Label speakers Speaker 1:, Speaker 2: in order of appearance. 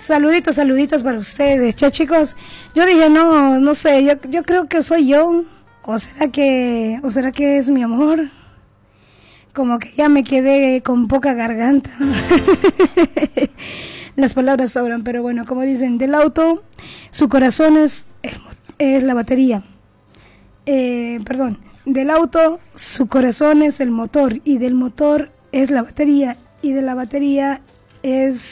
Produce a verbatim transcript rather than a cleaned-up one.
Speaker 1: saluditos, saluditos para ustedes. Ya, chicos, yo dije, no, no sé, yo, yo creo que soy yo. ¿O será que, o será que es mi amor? Como que ya me quedé con poca garganta. Las palabras sobran, pero bueno, como dicen, del auto, su corazón es, es la batería. Eh, perdón, del auto, su corazón es el motor, y del motor es la batería, y de la batería es